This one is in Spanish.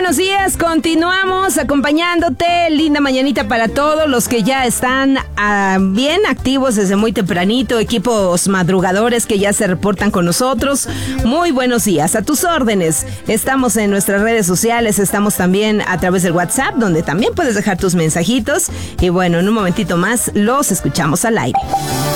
buenos días. Continuamos acompañándote. Linda mañanita para todos los que ya están bien activos desde muy tempranito. Equipos madrugadores que ya se reportan con nosotros. Muy buenos días. A tus órdenes. Estamos en nuestras redes sociales. Estamos también a través del WhatsApp, donde también puedes dejar tus mensajitos. Y bueno, en un momentito más los escuchamos al aire.